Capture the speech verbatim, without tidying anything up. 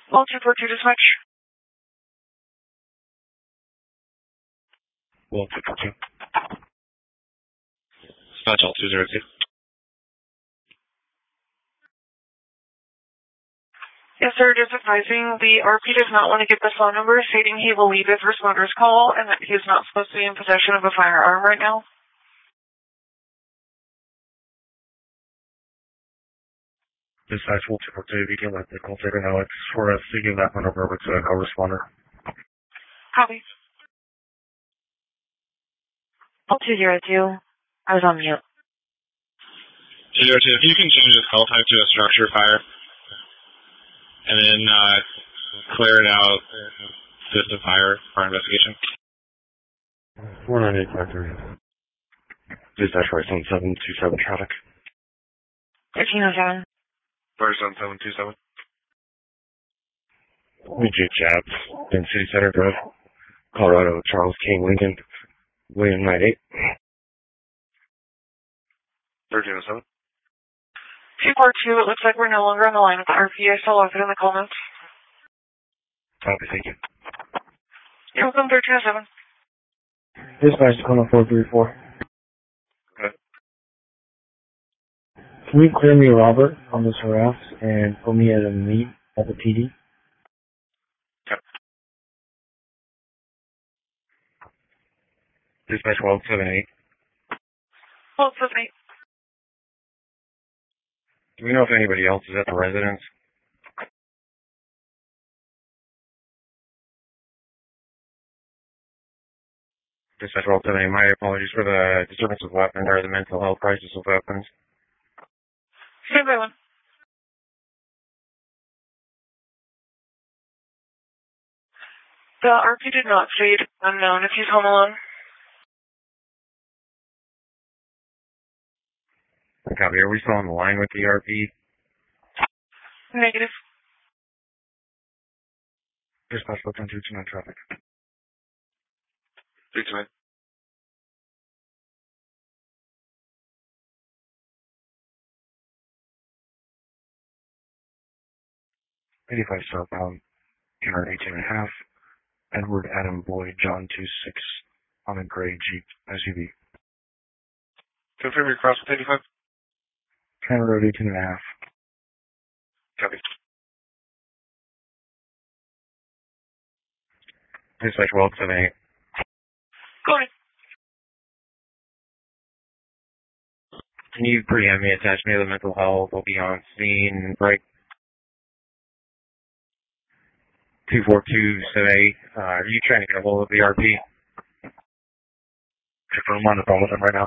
All two four two dispatch. Well, two four two. Dispatch all two zero two. Yes, sir. Just advising, the R P does not want to get the phone number, stating he will leave his responder's call and that he is not supposed to be in possession of a firearm right now. Dispatch will two four two, you can let the call taker know it's for us to give that one over to a co-responder. Copy. All two zero two. I was on mute. two zero two, if you can change this call type to a structure fire, and then uh, clear it out, system fire for investigation. four nine eight five three. Dispatch right on seven two seven traffic. thirteen oh seven. First on seven two seven. We J Jabs, in City Center Drive, Colorado, Charles King, Lincoln, William Knight eight. thirteen oh seven. two four two, it looks like we're no longer on the line with the R P. I still lost it in the call notes. Copy, thank you. You're welcome, thirteen oh seven. Dispatch one oh four three four. Okay. Can you clear me Robert on this harass and put me at a meet at the P D? Yep. Dispatch twelve seven eight. twelve seven eight. Do we know if anybody else is at the residence? Dispatch twelve seven eight, my apologies for the disturbance of weapons or the mental health crisis of weapons. Stand by one. The R P did not state unknown if he's home alone. Copy. Are we still on the line with the R P? Negative. Dispatch booked on two two nine traffic. three two nine. eighty-five southbound, two eighteen and a half. Edward Adam Boyd, John two six on a gray Jeep S U V. Confirm your cross with eighty-five. County Road eighteen and a half. Copy. Dispatch twelve seven eight. Go ahead. Can you pre-M me, attach me to the mental health? We'll be on scene, right? two four two seven eight. Uh, are you trying to get a hold of the R P? I'm on the phone with him right now.